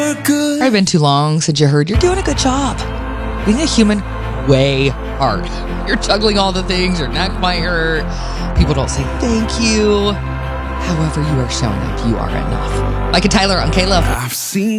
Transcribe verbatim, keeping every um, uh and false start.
you're good. It's been too long since you heard you're doing a good job. Being a human, way hard. You're juggling all the things, your neck might hurt. People don't say thank you. However, you are showing up. You are enough. Mike and Tyler on K-Love. I've seen